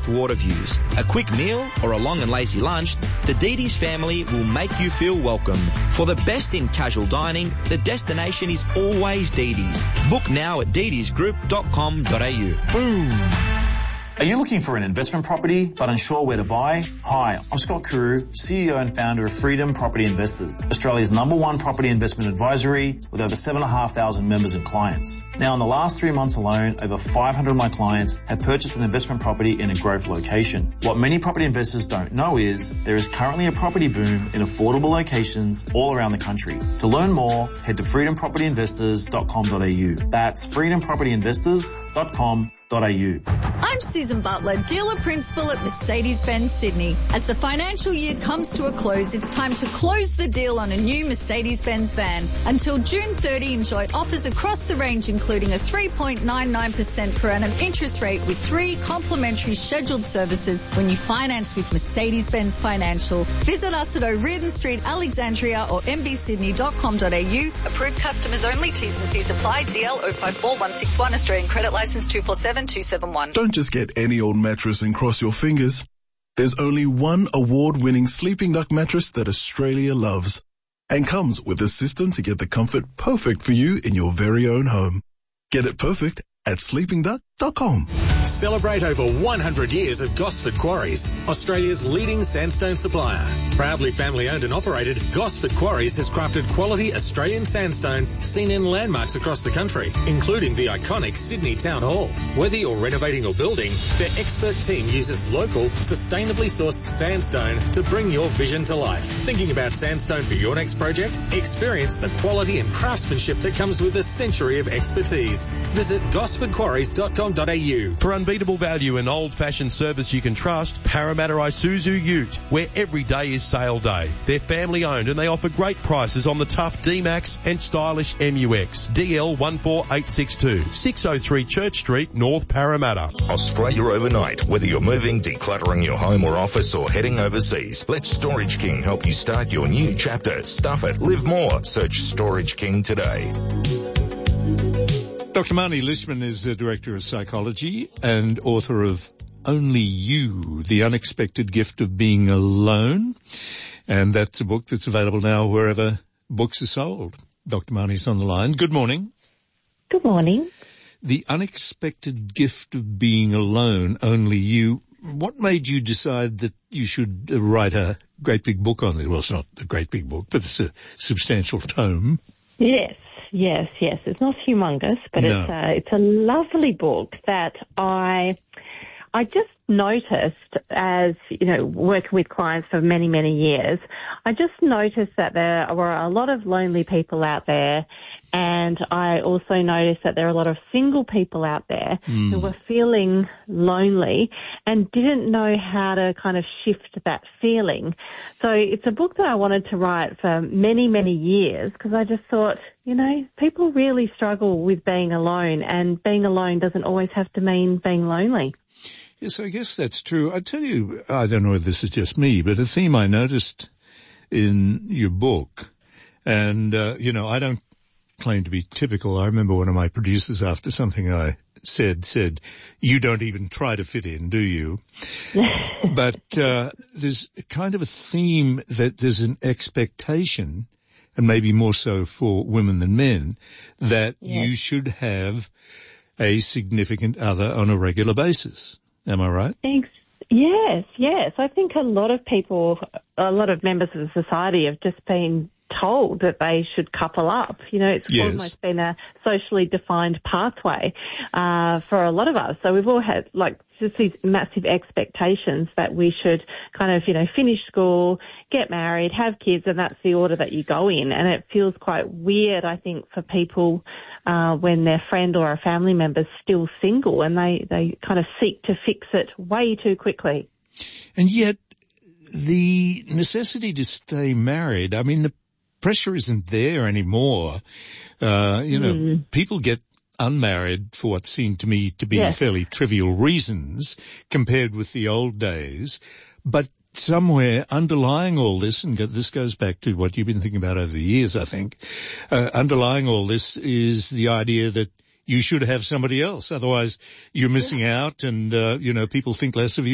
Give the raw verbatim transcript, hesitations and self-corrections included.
best water views. A quick meal or a long and lazy lunch, the Didi's family will make you feel welcome. For the best in casual dining, the destination is always Didi's. Book now at didis group dot com dot a u. Boom! Are you looking for an investment property but unsure where to buy? Hi, I'm Scott Carew, C E O and founder of Freedom Property Investors, Australia's number one property investment advisory with over seven thousand five hundred members and clients. Now, in the last three months alone, over five hundred of my clients have purchased an investment property in a growth location. What many property investors don't know is there is currently a property boom in affordable locations all around the country. To learn more, head to freedom property investors dot com dot a u. That's freedom property investors dot com dot a u. I'm Susan Butler, dealer principal at Mercedes-Benz Sydney. As the financial year comes to a close, it's time to close the deal on a new Mercedes-Benz van. Until June thirtieth, enjoy offers across the range, including a three point nine nine percent per annum interest rate with three complimentary scheduled services when you finance with Mercedes-Benz Financial. Visit us at O'Riordan Street, Alexandria or m b sydney dot com dot a u. Approved customers only. T's and C's apply. D L zero five four one six one, Australian credit license two four seven two seven one. Don't just get any old mattress and cross your fingers. There's only one award-winning Sleeping Duck mattress that Australia loves and comes with a system to get the comfort perfect for you in your very own home. Get it perfect at sleeping duck dot com. Celebrate over one hundred years of Gosford Quarries, Australia's leading sandstone supplier. Proudly family owned and operated, Gosford Quarries has crafted quality Australian sandstone seen in landmarks across the country, including the iconic Sydney Town Hall. Whether you're renovating or building, their expert team uses local, sustainably sourced sandstone to bring your vision to life. Thinking about sandstone for your next project? Experience the quality and craftsmanship that comes with a century of expertise. Visit gosford quarries dot com dot a u. For unbeatable value and old-fashioned service you can trust, Parramatta Isuzu Ute, where every day is sale day. They're family-owned and they offer great prices on the tough D-Max and stylish M U X. D L one four eight six two, six oh three Church Street, North Parramatta. Australia overnight. Whether you're moving, decluttering your home or office, or heading overseas, let Storage King help you start your new chapter. Stuff it. Live more. Search Storage King today. Doctor Marnie Lishman is the Director of Psychology and author of Only You, The Unexpected Gift of Being Alone. And that's a book that's available now wherever books are sold. Doctor Marnie's on the line. Good morning. Good morning. The Unexpected Gift of Being Alone, Only You. What made you decide that you should write a great big book on it? Well, it's not a great big book, but it's a substantial tome. Yes. Yes, yes. It's not humongous, but no. it's a, it's a lovely book that I I just noticed as, you know, working with clients for many, many years, I just noticed that there were a lot of lonely people out there, and I also noticed that there are a lot of single people out there mm. who were feeling lonely and didn't know how to kind of shift that feeling. So it's a book that I wanted to write for many, many years because I just thought, you know, people really struggle with being alone, and being alone doesn't always have to mean being lonely. Yes, I guess that's true. I tell you, I don't know if this is just me, but a theme I noticed in your book, and, uh, you know, I don't claim to be typical. I remember one of my producers, after something I said, said, you don't even try to fit in, do you? But uh, there's kind of a theme that there's an expectation, and maybe more so for women than men, that yes. you should have a significant other on a regular basis. Am I right? Thanks. Yes, yes. I think a lot of people, a lot of members of the society have just been told that they should couple up. You know, it's yes. almost been a socially defined pathway uh, for a lot of us. So we've all had, like, just these massive expectations that we should kind of, you know, finish school, get married, have kids, and that's the order that you go in. And it feels quite weird, I think, for people uh, when their friend or a family member's still single and they, they kind of seek to fix it way too quickly. And yet the necessity to stay married, I mean, the pressure isn't there anymore. Uh, you know, mm. people get unmarried for what seemed to me to be yes. fairly trivial reasons compared with the old days. But somewhere underlying all this, and this goes back to what you've been thinking about over the years, I think, uh, underlying all this is the idea that you should have somebody else. Otherwise, you're missing yeah. out and, uh, you know, people think less of you.